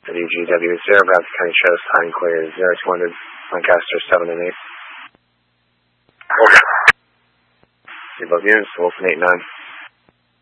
WGW 0, Bradford County shows time clear 0200, Lancaster 7 and 8. Okay. See both units, Wilson 8-9.